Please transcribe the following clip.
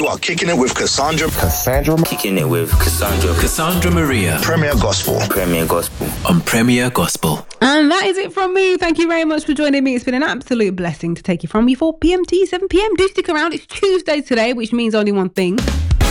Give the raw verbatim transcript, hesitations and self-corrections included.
are kicking it with Cassandra. Cassandra. Kicking it with Cassandra. Cassandra Maria. Premier Gospel. Premier Gospel. On Premier Gospel. And that is it from me. Thank you very much for joining me. It's been an absolute blessing to take you from you four p.m. to seven p.m. Do stick around. It's Tuesday today, which means only one thing.